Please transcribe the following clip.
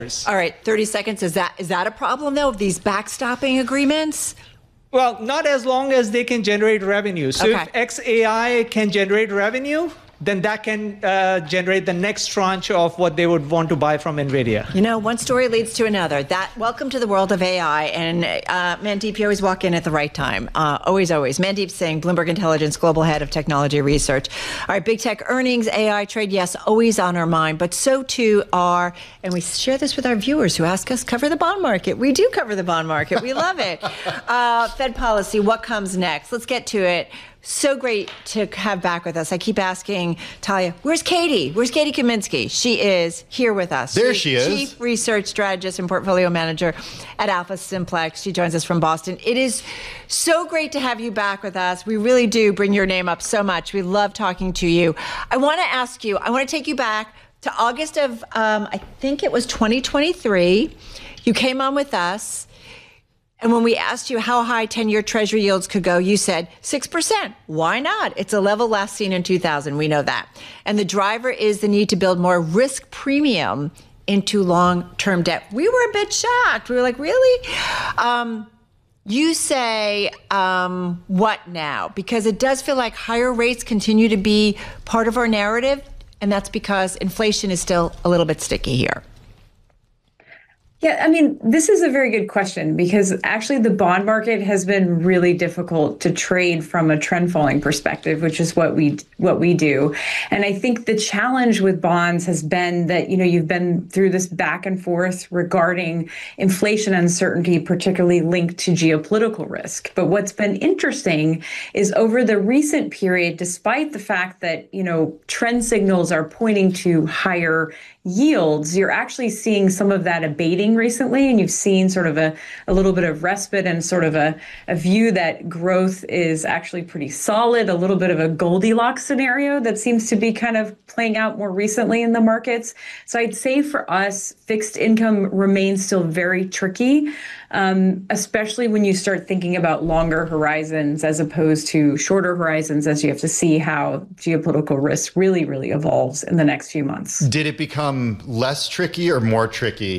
All right, 30 seconds. Is that a problem, though, of these backstopping agreements? Well, not as long as they can generate revenue. So Okay. if XAI can generate revenue, then that can generate the next tranche of what they would want to buy from NVIDIA. You know, one story leads to another. Welcome to the world of AI. And Mandeep, you always walk in at the right time. Always. Mandeep Singh, Bloomberg Intelligence Global Head of Technology Research. All right, big tech earnings, AI trade, yes, always on our mind. But so too are, and we share this with our viewers who ask us, cover the bond market. We do cover the bond market. We love it. Fed policy, what comes next? Let's get to it. So great to have back with us. I keep asking Talia, where's Katie? Where's Katie Kaminsky? She is here with us. There she is. Chief Research Strategist and Portfolio Manager at Alpha Simplex. She joins us from Boston. It is so great to have you back with us. We really do bring your name up so much. We love talking to you. I want to take you back to August of, I think it was 2023. You came on with us. And when we asked you how high 10-year Treasury yields could go, you said 6%. Why not? It's a level last seen in 2000. We know that. And the driver is the need to build more risk premium into long-term debt. We were a bit shocked. We were like, really? You say, what now? Because it does feel like higher rates continue to be part of our narrative, and that's because inflation is still a little bit sticky here. Yeah, I mean, this is a very good question because actually the bond market has been really difficult to trade from a trend following perspective, which is what we do. And I think the challenge with bonds has been that, you've been through this back and forth regarding inflation uncertainty, particularly linked to geopolitical risk. But what's been interesting is over the recent period, despite the fact that, trend signals are pointing to higher yields, you're actually seeing some of that abating recently, and you've seen sort of a little bit of respite and sort of a view that growth is actually pretty solid, a little bit of a Goldilocks scenario that seems to be kind of playing out more recently in the markets. So I'd say for us, fixed income remains still very tricky, especially when you start thinking about longer horizons as opposed to shorter horizons, as you have to see how geopolitical risk really, really evolves in the next few months. Did it become less tricky or more tricky